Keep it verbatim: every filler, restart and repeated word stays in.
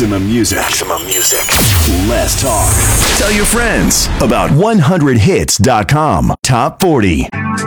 Maximum music. Maximum music. Less talk. Tell your friends about one hundred hits dot com. Top forty.